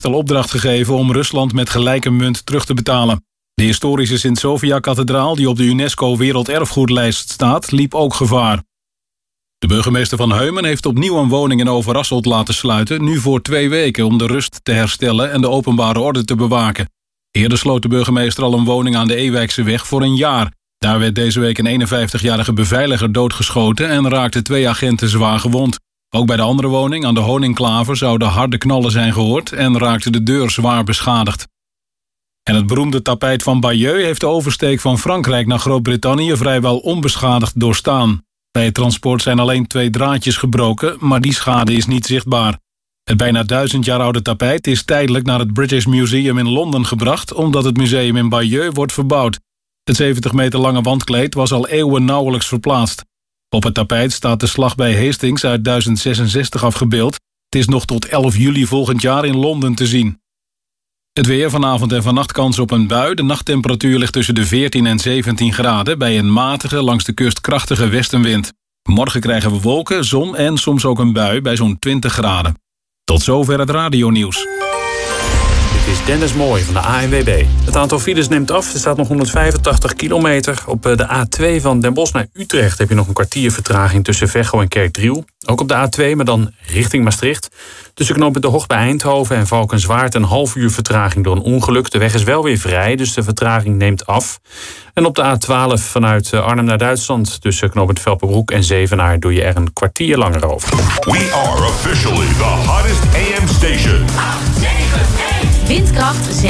al opdracht gegeven om Rusland met gelijke munt terug te betalen. De historische Sint-Sofia-kathedraal, die op de UNESCO Werelderfgoedlijst staat, liep ook gevaar. De burgemeester van Heumen heeft opnieuw een woning in Overasselt laten sluiten, nu voor 2 weken, om de rust te herstellen en de openbare orde te bewaken. Eerder sloot de burgemeester al een woning aan de Ewijkseweg voor een jaar. Daar werd deze week een 51-jarige beveiliger doodgeschoten en raakten 2 agenten zwaar gewond. Ook bij de andere woning aan de Honingklaver zouden harde knallen zijn gehoord en raakte de deur zwaar beschadigd. En het beroemde tapijt van Bayeux heeft de oversteek van Frankrijk naar Groot-Brittannië vrijwel onbeschadigd doorstaan. Bij het transport zijn alleen 2 draadjes gebroken, maar die schade is niet zichtbaar. Het bijna 1000 jaar oude tapijt is tijdelijk naar het British Museum in Londen gebracht, omdat het museum in Bayeux wordt verbouwd. Het 70 meter lange wandkleed was al eeuwen nauwelijks verplaatst. Op het tapijt staat de slag bij Hastings uit 1066 afgebeeld. Het is nog tot 11 juli volgend jaar in Londen te zien. Het weer, vanavond en vannacht kans op een bui. De nachttemperatuur ligt tussen de 14 en 17 graden... bij een matige, langs de kust krachtige westenwind. Morgen krijgen we wolken, zon en soms ook een bui bij zo'n 20 graden. Tot zover het radionieuws. Dit is Dennis Mooij van de ANWB. Het aantal files neemt af. Er staat nog 185 kilometer. Op de A2 van Den Bosch naar Utrecht heb je nog een kwartier vertraging tussen Veghel en Kerkdriel. Ook op de A2, maar dan richting Maastricht. Tussen knooppunt De Hocht bij Eindhoven en Valkenswaard een half uur vertraging door een ongeluk. De weg is wel weer vrij, dus de vertraging neemt af. En op de A12 vanuit Arnhem naar Duitsland tussen knooppunt Velperbroek en Zevenaar doe je er een kwartier langer over. We are officially the hottest AM station. Windkracht 6.